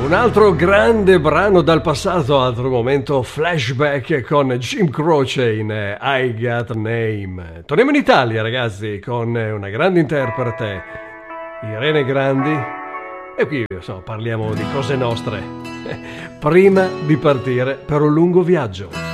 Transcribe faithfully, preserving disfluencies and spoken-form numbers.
Un altro grande brano dal passato, altro momento flashback con Jim Croce in I Got a Name. Torniamo in Italia, ragazzi, con una grande interprete, Irene Grandi, e qui insomma, parliamo di cose nostre prima di partire per un lungo viaggio.